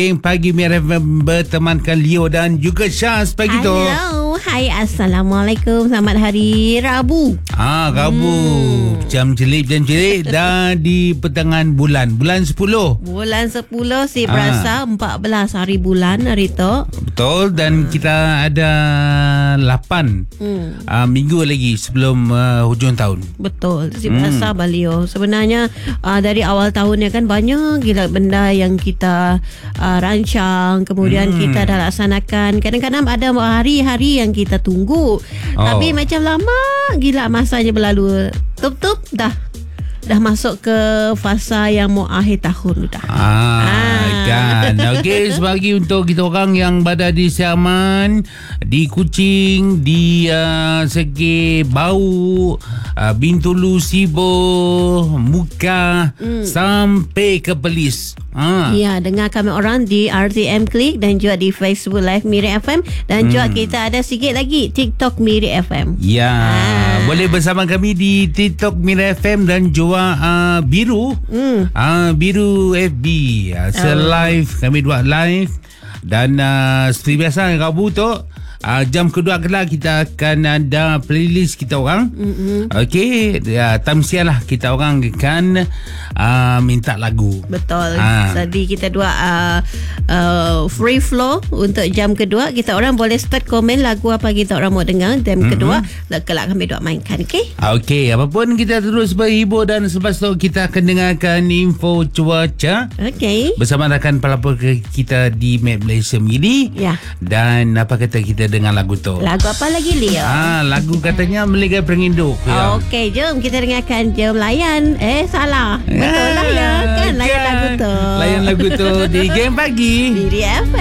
Pagi Mira bertemankan Leo dan juga Syaz pagi tu. Hello. Hai, Assalamualaikum. Selamat hari Rabu. Rabu. Jam celik dah di pertengahan bulan 10. Bulan 10 si berasa 14 hari bulan hari tu. Betul. Dan kita ada 8 minggu lagi sebelum hujung tahun. Betul. Si berasa Balio. Sebenarnya dari awal tahunnya kan banyak gila benda yang kita rancang, kemudian kita dah laksanakan. Kadang-kadang ada hari-hari yang kita tunggu, tapi macam lama gila masanya berlalu. Tup dah masuk ke fasa yang mau akhir tahun dah. Kan. Okey, sebagai untuk kita orang yang berada di Siaman, di Kuching, di segi Bau, Bintulu, Sibo, Muka, sampai ke Perlis. Ya, dengar kami orang di RTM Klik dan juga di Facebook Live Miri FM dan juga kita ada sikit lagi TikTok Miri FM. Ya, boleh bersama kami di TikTok Miri FM dan juga Biru Biru FB. Live kami buat live dan seperti biasa Rabu tu jam kedua kelak kita akan ada playlist kita orang. Okey, tamsiah lah kita orang akan minta lagu. Betul. Jadi kita dua free flow untuk jam kedua. Kita orang boleh start komen lagu apa kita orang mau dengar. Jam kedua kelak kami dua mainkan. Okey, apapun kita terus berhibur dan selepas tu kita akan dengarkan info cuaca. Okey. Bersama rakan pelapor kita di Map Malaysia Miri. Ya. Dan apa kata kita dengan lagu tu? Lagu apa lagi, Leo? Lagu katanya Meliga Perinduk. Okey, jom kita dengarkan. Jom layan. Salah. Betul lah ya. Kan layan lagu tu. Layan lagu tu di Game Pagi Miri FM.